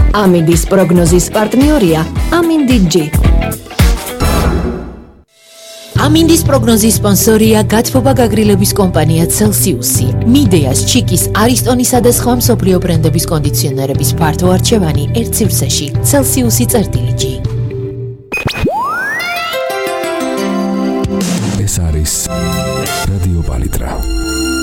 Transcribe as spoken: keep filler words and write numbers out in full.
ამინდის პროგნოზის პარტნიორია ამინდი ჯი. ამინდის პროგნოზის სპონსორია გათბობა გაგრილების კომპანია Celsius. მიდეას, ჩიკის, არისტონისა და სხვა მსოფლიო ბრენდების კონდიციონერების ფართო არჩევანი ერთ სივრცეში. Celsius წერტილი ჯი.